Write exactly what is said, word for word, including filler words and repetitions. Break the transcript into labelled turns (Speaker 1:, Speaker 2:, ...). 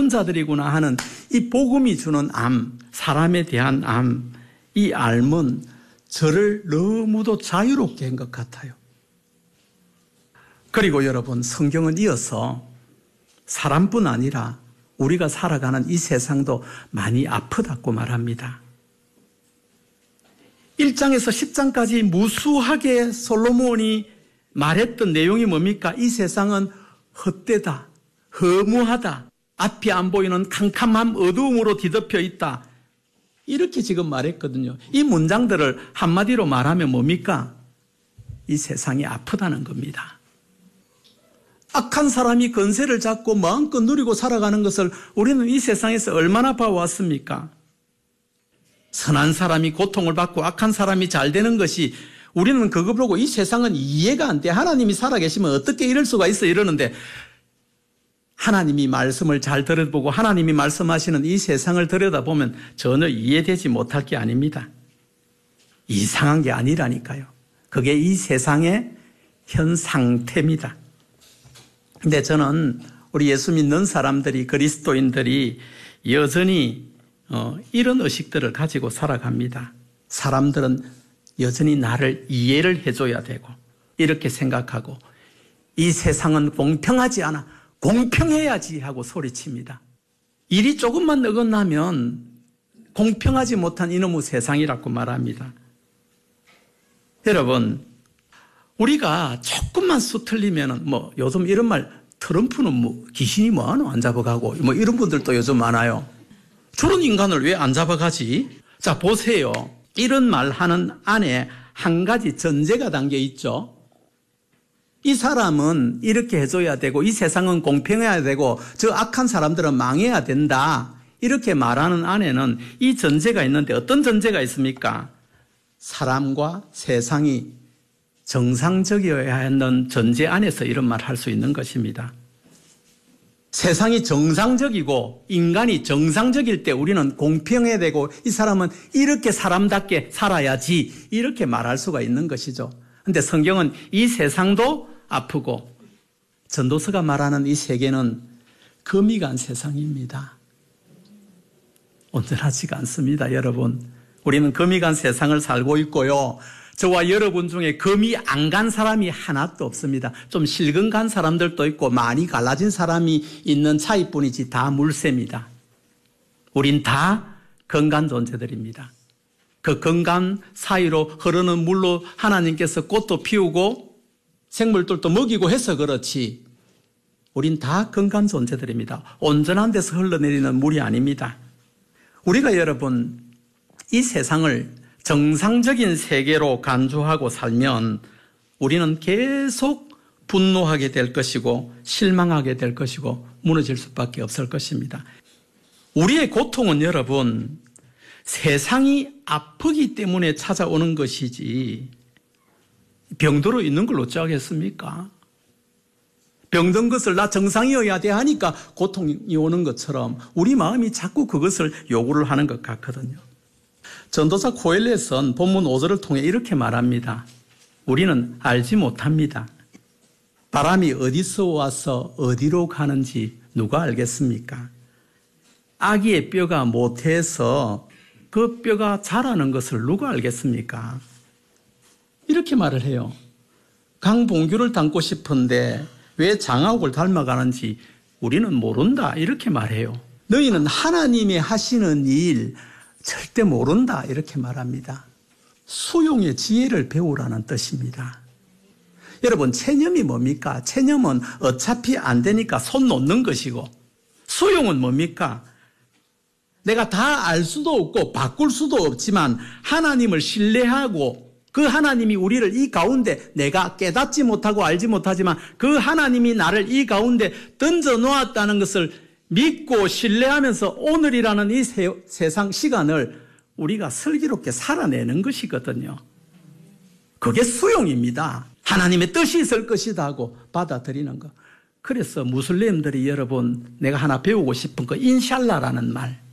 Speaker 1: 아픈 자들이구나 하는 이 복음이 주는 암, 사람에 대한 암, 이 암은 저를 너무도 자유롭게 한 것 같아요. 그리고 여러분, 성경은 이어서 사람뿐 아니라 우리가 살아가는 이 세상도 많이 아프다고 말합니다. 일 장에서 십 장까지 무수하게 솔로몬이 말했던 내용이 뭡니까? 이 세상은 헛되다, 허무하다, 앞이 안 보이는 캄캄함, 어두움으로 뒤덮여 있다. 이렇게 지금 말했거든요. 이 문장들을 한마디로 말하면 뭡니까? 이 세상이 아프다는 겁니다. 악한 사람이 건세를 잡고 마음껏 누리고 살아가는 것을 우리는 이 세상에서 얼마나 봐왔습니까? 선한 사람이 고통을 받고 악한 사람이 잘 되는 것이 우리는 그거 보고 이 세상은 이해가 안 돼. 하나님이 살아계시면 어떻게 이럴 수가 있어 이러는데 하나님이 말씀을 잘 들어보고 하나님이 말씀하시는 이 세상을 들여다보면 전혀 이해되지 못할 게 아닙니다. 이상한 게 아니라니까요. 그게 이 세상의 현 상태입니다. 근데 저는 우리 예수 믿는 사람들이, 그리스도인들이 여전히 어, 이런 의식들을 가지고 살아갑니다. 사람들은 여전히 나를 이해를 해줘야 되고 이렇게 생각하고 이 세상은 공평하지 않아, 공평해야지 하고 소리칩니다. 일이 조금만 어긋나면 공평하지 못한 이놈의 세상이라고 말합니다. 여러분, 우리가 조금만 수틀리면은 뭐 요즘 이런 말, 트럼프는 뭐 귀신이 뭐하노 안 잡아가고 뭐 이런 분들도 요즘 많아요. 저런 인간을 왜 안 잡아가지? 자, 보세요. 이런 말 하는 안에 한 가지 전제가 담겨 있죠. 이 사람은 이렇게 해줘야 되고 이 세상은 공평해야 되고 저 악한 사람들은 망해야 된다. 이렇게 말하는 안에는 이 전제가 있는데 어떤 전제가 있습니까? 사람과 세상이 정상적이어야 하는 전제 안에서 이런 말 할 수 있는 것입니다. 세상이 정상적이고 인간이 정상적일 때 우리는 공평해야 되고 이 사람은 이렇게 사람답게 살아야지 이렇게 말할 수가 있는 것이죠. 그런데 성경은 이 세상도 아프고 전도서가 말하는 이 세계는 금이 간 세상입니다. 온전하지가 않습니다, 여러분. 우리는 금이 간 세상을 살고 있고요. 저와 여러분 중에 금이 안 간 사람이 하나도 없습니다. 좀 실금 간 사람들도 있고 많이 갈라진 사람이 있는 차이뿐이지 다 물새입니다. 우린 다 건강 존재들입니다. 그 건강 사이로 흐르는 물로 하나님께서 꽃도 피우고 생물들도 먹이고 해서 그렇지 우린 다 건강 존재들입니다. 온전한 데서 흘러내리는 물이 아닙니다. 우리가 여러분 이 세상을 정상적인 세계로 간주하고 살면 우리는 계속 분노하게 될 것이고 실망하게 될 것이고 무너질 수밖에 없을 것입니다. 우리의 고통은 여러분 세상이 아프기 때문에 찾아오는 것이지 병들어 있는 걸 어쩌겠습니까? 병든 것을 나 정상이어야 돼 하니까 고통이 오는 것처럼 우리 마음이 자꾸 그것을 요구를 하는 것 같거든요. 전도사 코엘렛은 본문 오 절을 통해 이렇게 말합니다. 우리는 알지 못합니다. 바람이 어디서 와서 어디로 가는지 누가 알겠습니까? 아기의 뼈가 모태해서 그 뼈가 자라는 것을 누가 알겠습니까? 이렇게 말을 해요. 강봉규를 닮고 싶은데 왜 장하옥을 닮아가는지 우리는 모른다 이렇게 말해요. 너희는 하나님이 하시는 일 절대 모른다 이렇게 말합니다. 수용의 지혜를 배우라는 뜻입니다. 여러분 체념이 뭡니까? 체념은 어차피 안 되니까 손 놓는 것이고 수용은 뭡니까? 내가 다 알 수도 없고 바꿀 수도 없지만 하나님을 신뢰하고 그 하나님이 우리를 이 가운데 내가 깨닫지 못하고 알지 못하지만 그 하나님이 나를 이 가운데 던져 놓았다는 것을 믿고 신뢰하면서 오늘이라는 이 세, 세상 시간을 우리가 슬기롭게 살아내는 것이거든요. 그게 수용입니다. 하나님의 뜻이 있을 것이다 하고 받아들이는 거. 그래서 무슬림들이 여러분 내가 하나 배우고 싶은 거 인샬라라는 말.